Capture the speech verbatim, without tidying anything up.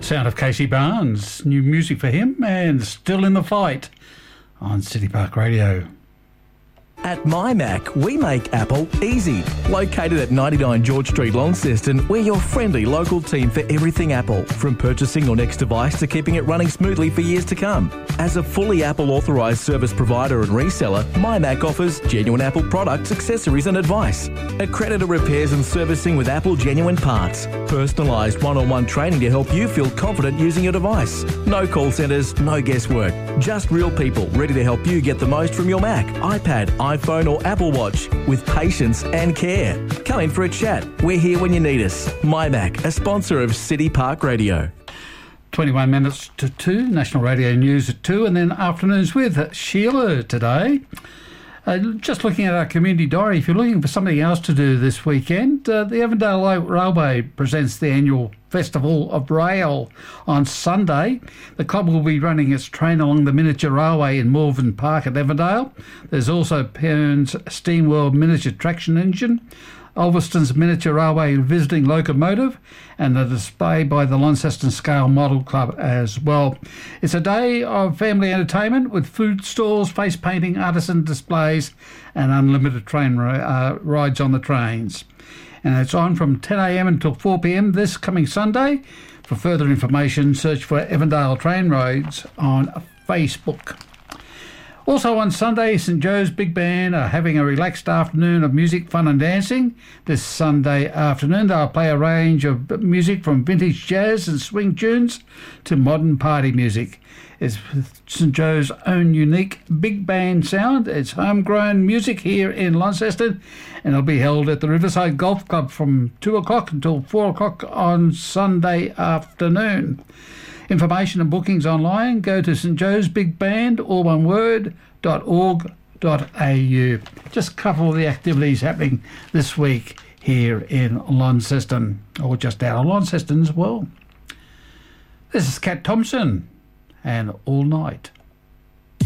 Sound of Casey Barnes, new music for him, and Still in the Fight on City Park Radio. At MyMac, we make Apple easy. Located at ninety-nine George Street, Launceston, we're your friendly local team for everything Apple, from purchasing your next device to keeping it running smoothly for years to come. As a fully Apple authorised service provider and reseller, MyMac offers genuine Apple products, accessories and advice. Accredited repairs and servicing with Apple genuine parts. Personalised one-on-one training to help you feel confident using your device. No call centres, no guesswork. Just real people ready to help you get the most from your Mac, iPad, iPhone or Apple Watch with patience and care. Come in for a chat. We're here when you need us. MyMac, a sponsor of City Park Radio. twenty-one minutes to two, National Radio News at two, and then afternoons with Sheila today. Uh, just looking at our community diary, if you're looking for something else to do this weekend, uh, the Avondale Railway presents the annual Festival of Rail on Sunday. The club will be running its train along the miniature railway in Morven Park at Avondale. There's also Perns Steam World miniature traction engine, Ulverston's miniature railway visiting locomotive, and a display by the Launceston Scale Model Club as well. It's a day of family entertainment with food stalls, face painting, artisan displays, and unlimited train uh, rides on the trains. And it's on from ten a m until four p m this coming Sunday. For further information, search for Avondale Train Rides on Facebook. Also on Sunday, St Joe's Big Band are having a relaxed afternoon of music, fun and dancing. This Sunday afternoon, they'll play a range of music from vintage jazz and swing tunes to modern party music. It's St Joe's own unique big band sound. It's homegrown music here in Launceston, and it'll be held at the Riverside Golf Club from two o'clock until four o'clock on Sunday afternoon. Information and bookings online, go to St Joe's Big Band, all one word, dot org dot a u. Just a couple of the activities happening this week here in Launceston, or just out of Launceston as well. This is Kat Thompson, and All Night.